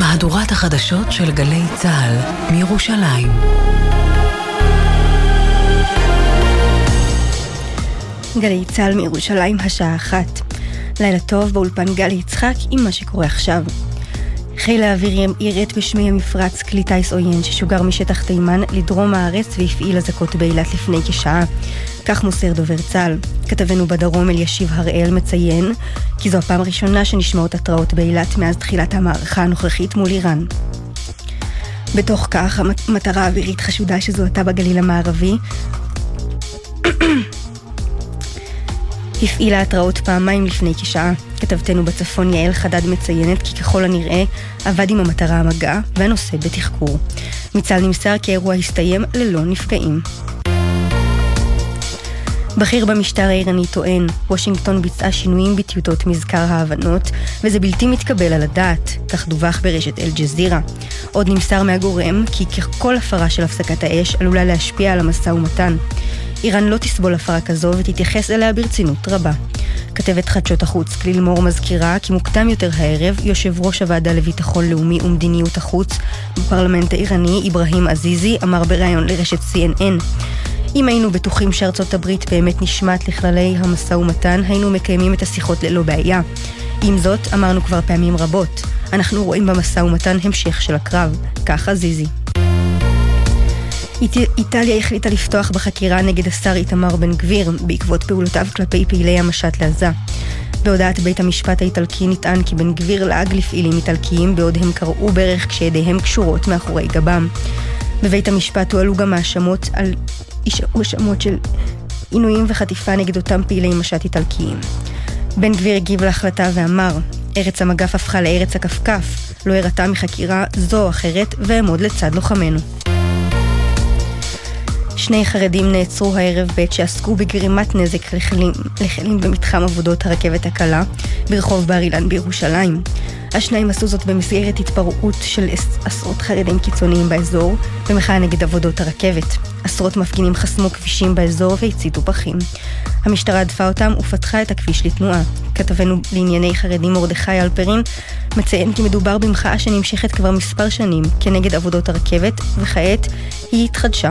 מהדורת החדשות של גלי צהל מירושלים. גלי צהל מירושלים, השעה 1. לילה טוב, באולפן גלי יצחק עם מה שקורה עכשיו. חיל האוויר יירט בשמי המפרץ כלי טיס עוין ששוגר משטח תימן לדרום הארץ והפעיל אזעקות באילת לפני כשעה. כך מוסר דובר צה"ל. כתבנו בדרום אלישיב הראל מציין כי זו הפעם הראשונה שנשמעות התראות באילת מאז תחילת המערכה הנוכחית מול איראן. בתוך כך, המטרה האווירית חשודה שזוהתה בגליל המערבי הפעילה התראות פעמיים לפני כשעה. כתבתנו בצפון יעל חדד מציינת כי ככל הנראה עבד עם המטרה המגע והנושא בתחקור. מצה"ל נמסר כי האירוע הסתיים ללא נפגעים. בכיר במשטר האיראני טוען, וושינגטון ביצעה שינויים בטיוטות מזכר ההבנות, וזה בלתי מתקבל על הדעת, כך דווח ברשת אל-ג'זירה. עוד נמסר מהגורם כי כל הפרה של הפסקת האש עלולה להשפיע על המשא ומתן. איראן לא תסבול הפרה כזו ותתייחס אליה ברצינות רבה. כתבת חדשות החוץ כליל מור מזכירה כי מוקדם יותר הערב יושב ראש הוועדה לביטחון לאומי ומדיניות החוץ בפרלמנט האיראני אברהים עזיזי אמר בראיון לרשת CNN: אם היינו בטוחים שארצות הברית באמת נשמעת לכללי המשא ומתן, היינו מקיימים את השיחות ללא בעיה. עם זאת, אמרנו כבר פעמים רבות, אנחנו רואים במשא ומתן המשך של הקרב, כך עזיזי. איטליה החליטה לפתוח בחקירה נגד השר איתמר בן גביר בעקבות פעולותיו כלפי פעילי המשט לעזה. בהודעת בית המשפט האיטלקי נטען כי בן גביר לעג לפעילים איטלקיים בעוד הם קראו ברך כשידיהם קשורות מאחורי גבם. בבית המשפט הועלו גם האשמות של עינויים וחטיפה נגד אותם פעילי משט איטלקיים. בן גביר הגיב להחלטה ואמר: ארץ המגף הפכה לארץ הכפכף, לא הראתה מחקירה זו או אחרת ועמוד לצד לוחמנו. שני חרדים נעצרו הערב בעת שעסקו בגרימת נזק לחיילים במתחם עבודות הרכבת הקלה ברחוב בר אילן בירושלים. השניים עשו זאת במסגרת התפרעות של עשרות חרדים קיצוניים באזור במחאה נגד עבודות הרכבת. עשרות מפגינים חסמו כבישים באזור והציתו פחים. המשטרה הדפה אותם ופתחה את הכביש לתנועה. כתבנו לענייני חרדים מרדכי אלפרין מציין כי מדובר במחאה שנמשכת כבר מספר שנים כנגד עבודות הרכבת וכעת היא התחדשה.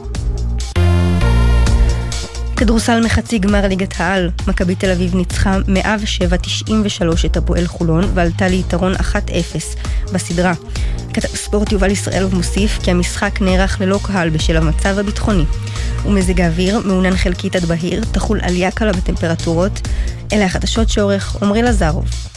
כדורסל מחצי גמר ליגת העל, מכבי תל אביב ניצחה 107-93 את הפועל חולון ועלתה ליתרון 1-0 בסדרה. כתב ספורט יובל ישראל מוסיף כי המשחק נערך ללא קהל בשל המצב הביטחוני. ומזג האוויר מעונן חלקית עד בהיר, תחול עלייה קלה בטמפרטורות. אלה החדשות שעורך עומרי לזרוב.